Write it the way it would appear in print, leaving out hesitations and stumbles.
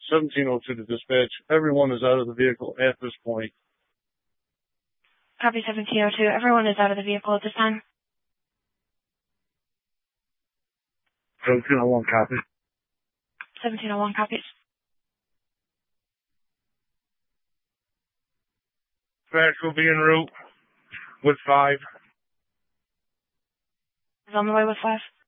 1702 to dispatch. Everyone is out of the vehicle at this point. Copy 1702. Everyone is out of the vehicle at this time. 1701 copy. 1701 copies. Dispatch will be en route with 5. Is on the way with 5.